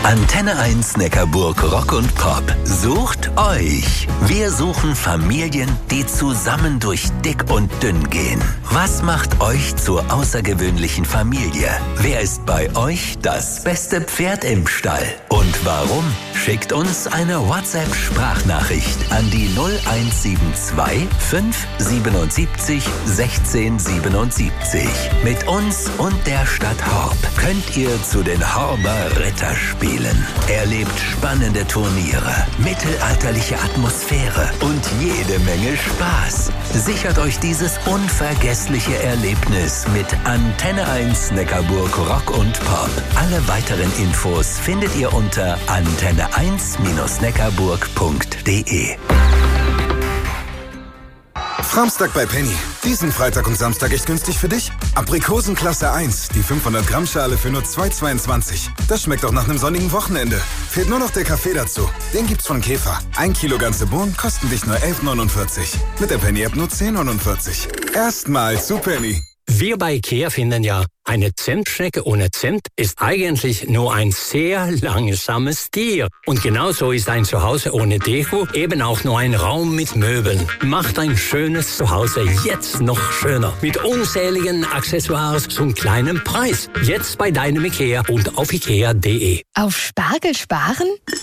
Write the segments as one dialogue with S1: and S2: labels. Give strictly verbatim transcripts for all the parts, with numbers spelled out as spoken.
S1: Antenne eins Neckarburg Rock und Pop sucht euch. Wir suchen Familien, die zusammen durch dick und dünn gehen. Was macht euch zur außergewöhnlichen Familie? Wer ist bei euch das beste Pferd im Stall? Und warum? Schickt uns eine WhatsApp-Sprachnachricht an die null eins sieben zwei fünf siebenundsiebzig sechzehn siebenundsiebzig. Mit uns und der Stadt Horb könnt ihr zu den Horber Ritter spielen. Erlebt spannende Turniere, mittelalterliche Atmosphäre und jede Menge Spaß. Sichert euch dieses unvergessliche Erlebnis mit Antenne eins Neckarburg Rock und Pop. Alle weiteren Infos findet ihr unter antenne eins neckarburg punkt de.
S2: Framstag bei Penny. Diesen Freitag und Samstag echt günstig für dich. Aprikosen Klasse eins, die fünfhundert Gramm Schale für nur zwei Euro zweiundzwanzig. Das schmeckt auch nach einem sonnigen Wochenende. Fehlt nur noch der Kaffee dazu. Den gibt's von Käfer. Ein Kilo ganze Bohnen kosten dich nur elf neunundvierzig. Mit der Penny-App nur zehn neunundvierzig. Erstmal zu Penny.
S3: Wir bei IKEA finden ja, eine Zentschnecke ohne Zimt ist eigentlich nur ein sehr langsames Tier. Und genauso ist ein Zuhause ohne Deko eben auch nur ein Raum mit Möbeln. Macht ein schönes Zuhause jetzt noch schöner. Mit unzähligen Accessoires zum kleinen Preis. Jetzt bei deinem IKEA und auf ikea punkt de.
S4: Auf Spargel sparen?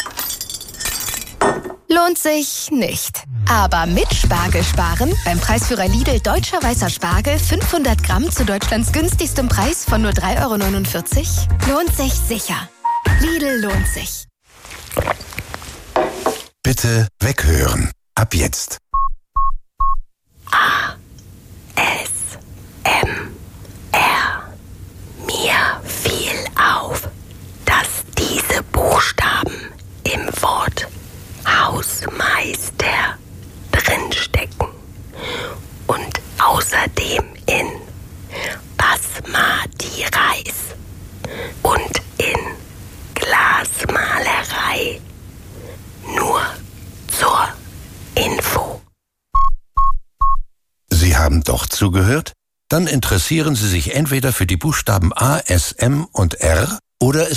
S4: Lohnt sich nicht. Aber mit Spargel sparen, beim Preisführer Lidl Deutscher Weißer Spargel fünfhundert Gramm zu Deutschlands günstigstem Preis von nur drei Euro neunundvierzig, lohnt sich sicher. Lidl lohnt sich.
S5: Bitte weghören. Ab jetzt.
S6: A. S. M. R. Mir fiel auf, dass diese Buchstaben im Wort Hausmeister drinstecken und außerdem in Basmati Reis und in Glasmalerei. Nur zur Info.
S5: Sie haben doch zugehört? Dann interessieren Sie sich entweder für die Buchstaben A, S, M und R oder